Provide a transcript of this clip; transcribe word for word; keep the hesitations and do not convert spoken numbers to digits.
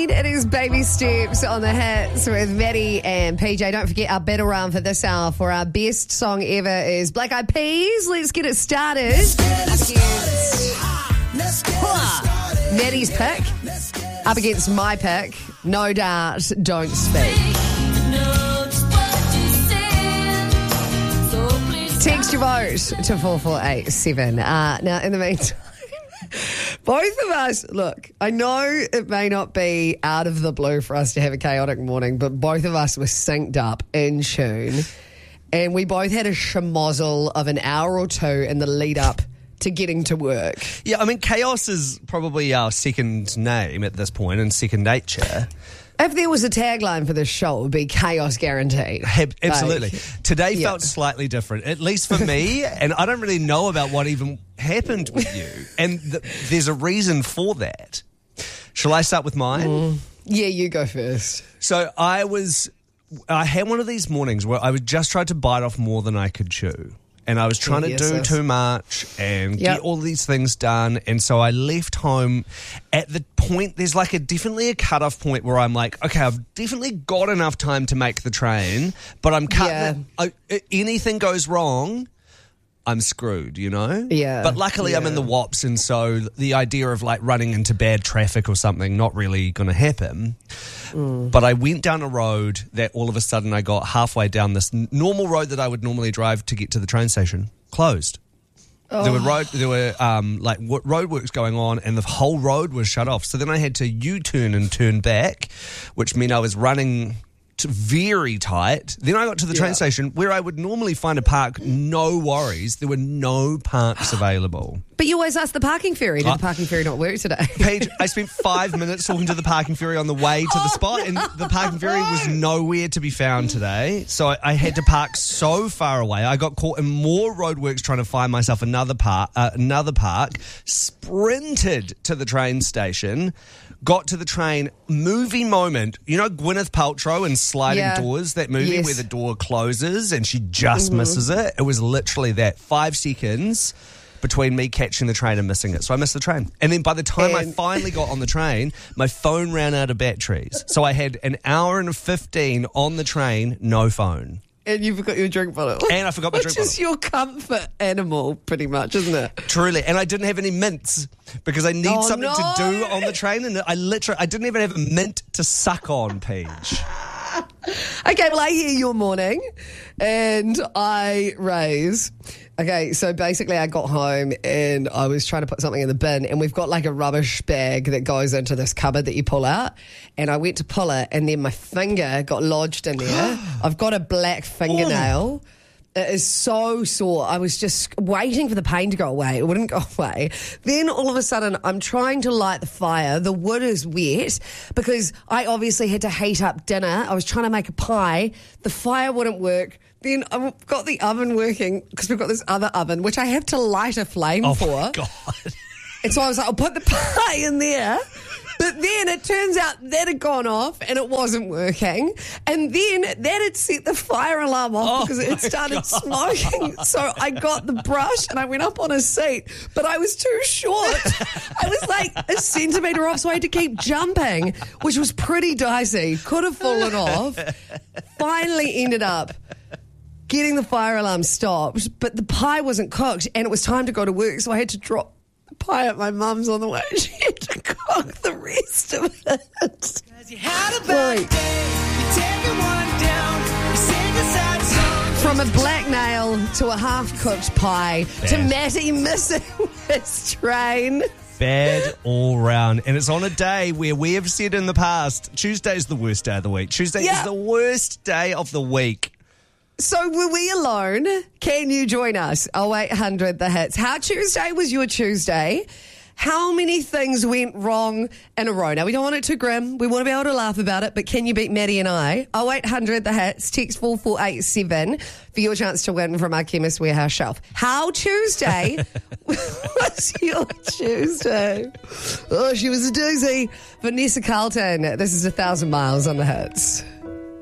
eighteen. It is Baby Steps on the hits with Maddie and P J. Don't forget our battle round for this hour for our best song ever is Black Eyed Peas. Let's get it started. Let's get it started. Let's get it started. Maddie's pick up against my pick. No Doubt, Don't Speak. Text your vote to four four eight seven. Uh, now, in the meantime, both of us, look, I know it may not be out of the blue for us to have a chaotic morning, but both of us were synced up in tune, and we both had a schmozzle of an hour or two in the lead up to getting to work. Yeah, I mean, chaos is probably our second name at this point and second nature. If there was a tagline for this show, it would be chaos guaranteed. Absolutely. Like, Today yeah. felt slightly different, at least for me, and I don't really know about what even happened with you. And th- there's a reason for that. Shall I start with mine? Mm. Yeah, you go first. So I was, I had one of these mornings where I was just tried to bite off more than I could chew. And I was trying to yes, do yes. too much and yep. get all these things done. And so I left home at the point, there's like a definitely a cutoff point where I'm like, okay, I've definitely got enough time to make the train, but I'm cut. Yeah. I, anything goes wrong, I'm screwed, you know? Yeah. But luckily yeah. I'm in the W A Ps, and so the idea of like running into bad traffic or something, not really going to happen. Mm. But I went down a road that all of a sudden I got halfway down this n- normal road that I would normally drive to get to the train station, closed. Oh. There were road, there were um, like w- roadworks going on, and the whole road was shut off. So then I had to U-turn and turn back, which meant I was running to very tight. Then I got to the yeah. train station where I would normally find a park, no worries. There were no parks available. But you always ask the parking ferry. Did uh, the parking ferry not work today? Paige, I spent five minutes talking to the parking ferry on the way to the spot, and the parking ferry was nowhere to be found today. So I, I had to park so far away. I got caught in more roadworks trying to find myself another park, uh, another park, sprinted to the train station, got to the train, movie moment. You know Gwyneth Paltrow in Sliding yeah. Doors, that movie yes. where the door closes and she just mm-hmm. misses it? It was literally that. Five seconds between me catching the train and missing it. So I missed the train. And then by the time and I finally got on the train, my phone ran out of batteries. So I had an hour and fifteen on the train, no phone. And you forgot your drink bottle. And I forgot my drink bottle. Which is your comfort animal, pretty much, isn't it? Truly. And I didn't have any mints because I need oh, something no. to do on the train. And I literally, I didn't even have a mint to suck on, Paige. Okay, well, I hear your morning and I raise. Okay, so basically I got home and I was trying to put something in the bin, and we've got like a rubbish bag that goes into this cupboard that you pull out, and I went to pull it and then my finger got lodged in there. I've got a black fingernail. Oh. It is so sore. I was just waiting for the pain to go away. It wouldn't go away. Then all of a sudden, I'm trying to light the fire. The wood is wet because I obviously had to heat up dinner. I was trying to make a pie. The fire wouldn't work. Then I've got the oven working because we've got this other oven, which I have to light a flame oh for. Oh, my God. And so I was like, I'll put the pie in there. But then it turns out that had gone off and it wasn't working. And then that had set the fire alarm off oh because it had started God. smoking. So I got the brush and I went up on a seat, but I was too short. I was like a centimetre off, so I had to keep jumping, which was pretty dicey. Could have fallen off. Finally ended up getting the fire alarm stopped, but the pie wasn't cooked and it was time to go to work, so I had to drop pie at my mum's on the way. She had to cook the rest of it. You had a bad day, you take it one down, you sing a sad song. From a black nail to a half-cooked pie bad. To Matty missing his train. Bad all round. And it's on a day where we have said in the past, Tuesday is the worst day of the week. Tuesday yeah. is the worst day of the week. So were we alone? Can you join us? oh eight hundred the hits. How Tuesday was your Tuesday? How many things went wrong in a row? Now, we don't want it too grim. We want to be able to laugh about it, but can you beat Maddie and I? oh eight hundred the hits. Text four four eight seven for your chance to win from our Chemist Warehouse shelf. How Tuesday was your Tuesday? Oh, she was a doozy. Vanessa Carlton, this is A Thousand Miles on the Hits.